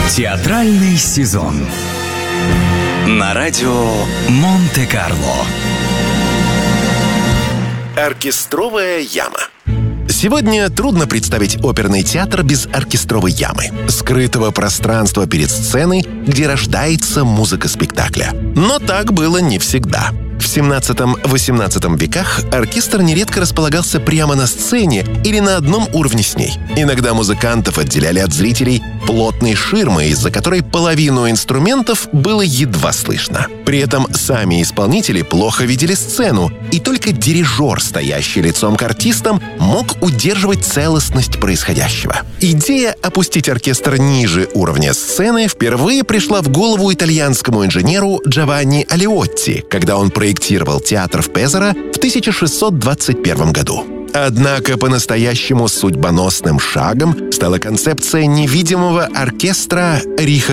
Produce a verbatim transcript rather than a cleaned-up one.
Театральный сезон на радио Монте-Карло. Оркестровая яма. Сегодня трудно представить оперный театр без оркестровой ямы, скрытого пространства перед сценой, где рождается музыка спектакля. Но так было не всегда. В семнадцатом-восемнадцатом веках оркестр нередко располагался прямо на сцене или на одном уровне с ней. Иногда музыкантов отделяли от зрителей плотной ширмой, из-за которой половину инструментов было едва слышно. При этом сами исполнители плохо видели сцену, и только дирижер, стоящий лицом к артистам, мог удерживать целостность происходящего. Идея опустить оркестр ниже уровня сцены впервые пришла в голову итальянскому инженеру Джованни Алиотти, когда он проектировал театр в Пезаро в тысяча шестьсот двадцать первом году. Однако по-настоящему судьбоносным шагом стала концепция невидимого оркестра Рихарда